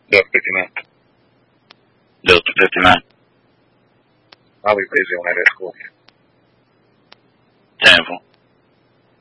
Dove aspetti me? Dove aspetti me? Avevi preso una le scuole.